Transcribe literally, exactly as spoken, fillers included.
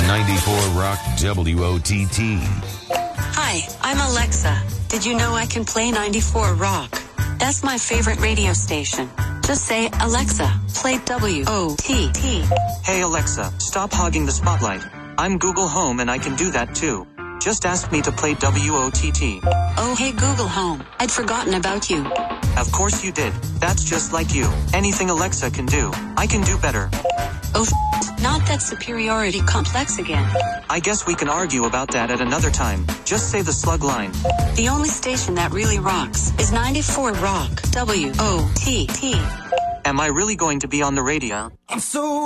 ninety-four Rock W O T T. Hi, I'm Alexa. Did you know I can play ninety-four Rock? That's my favorite radio station. Just say, Alexa, play W O T T. Hey Alexa, stop hogging the spotlight. I'm Google Home and I can do that too. Just ask me to play W O T T. Oh hey Google Home, I'd forgotten about you. Of course you did. That's just like you. Anything Alexa can do, I can do better. Oh f- not that superiority complex again. I guess we can argue about that at another time. Just say the slug line. The only station that really rocks is ninety-four Rock W O T T. Am I really going to be on the radio? I'm so